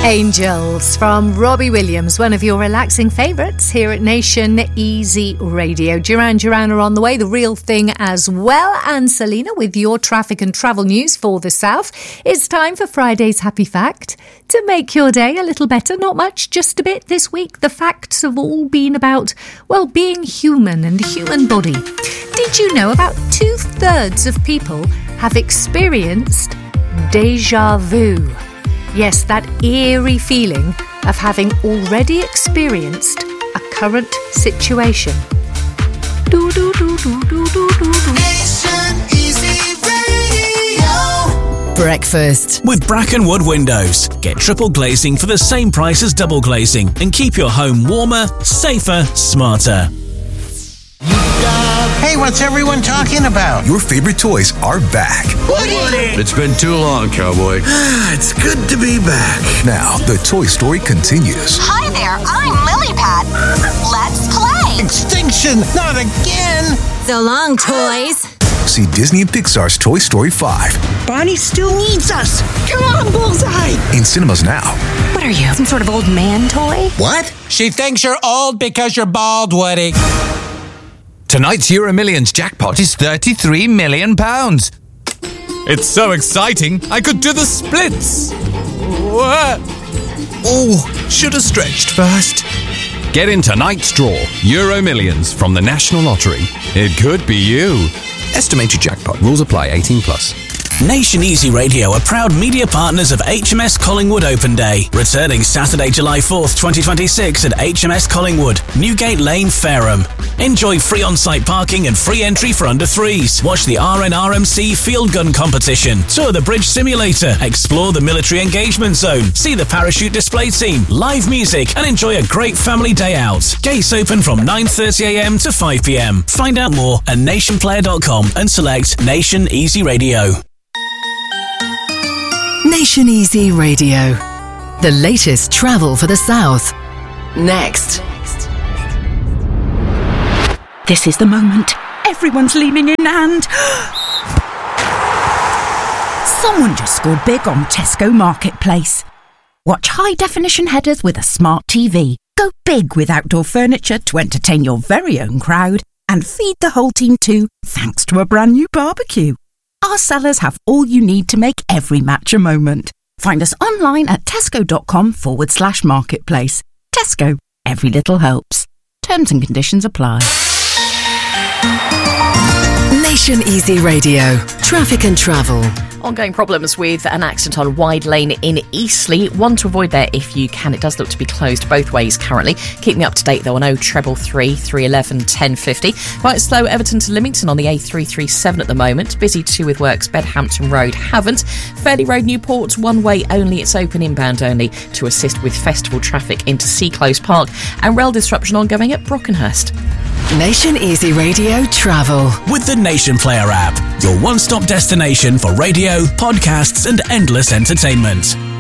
Angels from Robbie Williams, one of your relaxing favourites here at Nation Easy Radio. Duran Duran are on the way, The Real Thing as well. And Selena with your traffic and travel news for the South. It's time for Friday's Happy Fact. To make your day a little better, not much, just a bit this week. The facts have all been about, well, being human and the human body. Did you know about 2/3 of people have experienced déjà vu? Yes, that eerie feeling of having already experienced a current situation. Do, do, do, do, do, do, do, do. Nation Easy Radio. Breakfast with Brackenwood Windows. Get triple glazing for the same price as double glazing and keep your home warmer, safer, smarter. Hey, what's everyone talking about? Your favorite toys are back. Woody! It's been too long, cowboy. It's good to be back. Now, the Toy Story continues. Hi there, I'm Lilypad. Let's play. Extinction, not again! So long, toys. See Disney and Pixar's Toy Story 5. Bonnie still needs us. Come on, Bullseye. In cinemas now. What are you, some sort of old man toy? What? She thinks you're old because you're bald, Woody. Tonight's Euro Millions jackpot is £33 million. It's so exciting, I could do the splits. What? Oh, should have stretched first. Get in tonight's draw, Euro Millions from the National Lottery. It could be you. Estimated jackpot. Rules apply. 18+. Nation Easy Radio are proud media partners of HMS Collingwood Open Day, returning Saturday, July 4th, 2026 at HMS Collingwood, Newgate Lane, Fareham. Enjoy free on-site parking and free entry for under threes. Watch the RNRMC field gun competition, tour the bridge simulator, explore the military engagement zone, see the parachute display team, live music, and enjoy a great family day out. Gates open from 9:30am to 5pm. Find out more at nationplayer.com and select Nation Easy Radio. Nation Easy Radio. The latest travel for the South. Next. This is the moment. Everyone's leaning in and... Someone just scored big on Tesco Marketplace. Watch high-definition headers with a smart TV. Go big with outdoor furniture to entertain your very own crowd. And feed the whole team too, thanks to a brand new barbecue. Our sellers have all you need to make every match a moment. Find us online at tesco.com/marketplace. Tesco, every little helps. Terms and conditions apply. Nation Easy Radio. Traffic and travel. Ongoing problems with an accident on Wide Lane in Eastleigh. One to avoid there if you can. It does look to be closed both ways currently. Keep me up to date though on 0333 311 1050. Quite slow Everton to Lymington on the A337 at the moment. Busy too with works Bedhampton Road haven't. Fairley Road Newport one way only. It's open inbound only to assist with festival traffic into Seaclose Park. And rail disruption ongoing at Brockenhurst. Nation Easy Radio travel. With the Nation Player app, your one-stop destination for radio, podcasts and endless entertainment.